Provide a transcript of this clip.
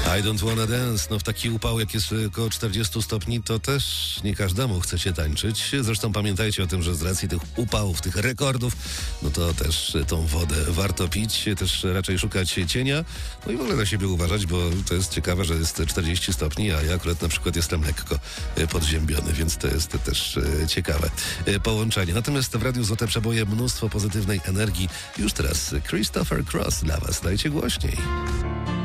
I don't wanna dance. No w taki upał, jak jest około 40 stopni, to też nie każdemu chce się tańczyć. Zresztą pamiętajcie o tym, że z racji tych upałów, tych rekordów, no to też tą wodę warto pić, też raczej szukać cienia. No i w ogóle na siebie uważać, bo to jest ciekawe, że jest 40 stopni, a ja akurat na przykład jestem lekko podziębiony, więc to jest też ciekawe połączenie. Natomiast w Radiu Złote Przeboje mnóstwo pozytywnej energii. Już teraz Christopher Cross dla Was. Dajcie głośniej.